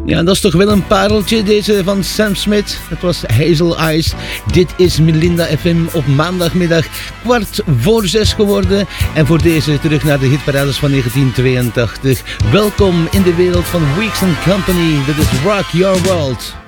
Ja, dat is toch wel een pareltje, deze van Sam Smith. Het was Hazel Eyes. Dit is Melinda FM op maandagmiddag 5:45 geworden. En voor deze terug naar de hitparades van 1982. Welkom in de wereld van Weeks & Company. Dit is Rock Your World.